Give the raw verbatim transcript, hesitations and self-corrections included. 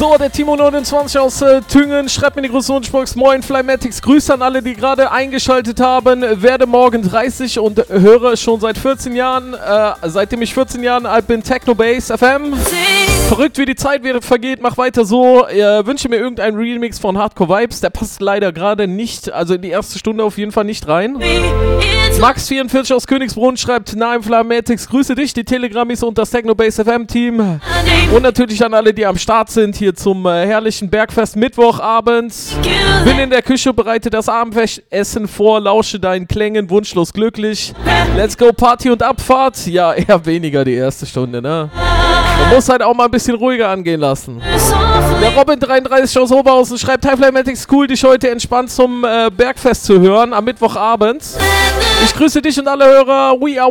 So, der Timo neunundzwanzig aus äh, Tüngen schreibt mir die große Wunschbox. Moin Flymatics, Grüße an alle, die gerade eingeschaltet haben. Werde morgen dreißig und höre schon seit vierzehn Jahren, äh, seitdem ich vierzehn Jahre alt bin, Techno Bass F M. Verrückt, wie die Zeit wieder vergeht, mach weiter so. Äh, wünsche mir irgendeinen Remix von Hardcore Vibes. Der passt leider gerade nicht, also in die erste Stunde auf jeden Fall nicht rein. Max vierundvierzig aus Königsbrunn schreibt, Naim Flymatics, grüße dich, die Telegrammis und das Techno Bass F M Team. Und natürlich an alle, die am Start sind, hier zum äh, herrlichen Bergfest Mittwochabend. Bin in der Küche, bereite das Abendessen vor, lausche deinen Klängen, wunschlos glücklich. Let's go, Party und Abfahrt. Ja, eher weniger die erste Stunde, ne? Man muss halt auch mal ein bisschen ruhiger angehen lassen. Der Robin dreiunddreißig aus Oberhausen schreibt, Hi Flymatics, cool, dich heute entspannt zum äh, Bergfest zu hören am Mittwochabend. Ich grüße dich und alle Hörer. We are